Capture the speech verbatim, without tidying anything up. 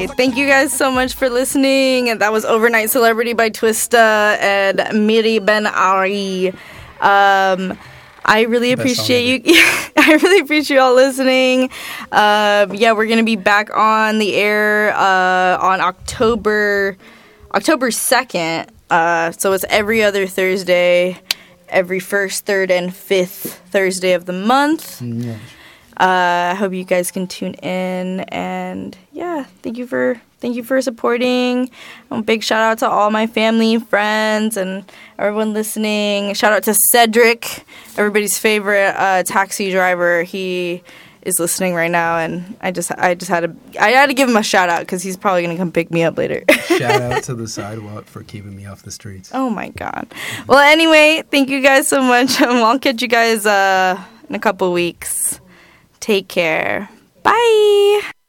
Anyway, thank you guys so much for listening. And that was Overnight Celebrity by Twista and Miri Ben Ari. Um, I really appreciate you. I really appreciate you all listening. Uh, yeah, we're gonna be back on the air uh, on October October second. Uh, so it's every other Thursday, every first, third, and fifth Thursday of the month. Yes. Uh, I hope you guys can tune in, and yeah, thank you for thank you for supporting. Um, big shout out to all my family, friends, and everyone listening. Shout out to Cedric, everybody's favorite uh, taxi driver. He is listening right now, and I just I just had to I had to give him a shout out because he's probably gonna come pick me up later. Shout out to the sidewalk for keeping me off the streets. Oh my god. Well, anyway, thank you guys so much. I'll catch you guys uh, in a couple weeks. Take care. Bye.